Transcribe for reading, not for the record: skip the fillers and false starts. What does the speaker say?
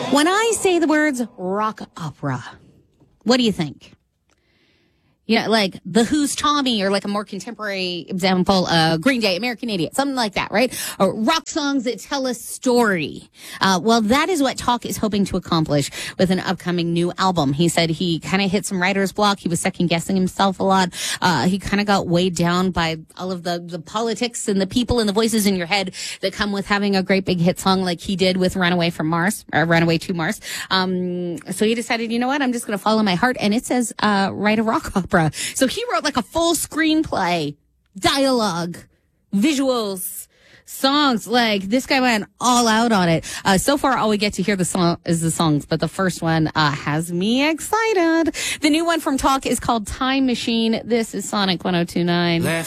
When I say the words rock opera, what do you think? Yeah, like The Who's Tommy, or like a more contemporary example, Green Day, American Idiot, something like that, right? Or rock songs that tell a story. Well, that is what Talk is hoping to accomplish with an upcoming new album. He said he kind of hit some writer's block. He was second guessing himself a lot. He kind of got weighed down by all of the politics and the people and the voices in your head that come with having a great big hit song like he did with Runaway to Mars. So he decided, you know what? I'm just going to follow my heart. And it says, write a rock opera. So he wrote like a full screenplay, dialogue, visuals, songs. Like, this guy went all out on it. So far, all we get to hear the songs, but the first one has me excited. The new one from Talk is called Time Machine. This is Sonic 102.9.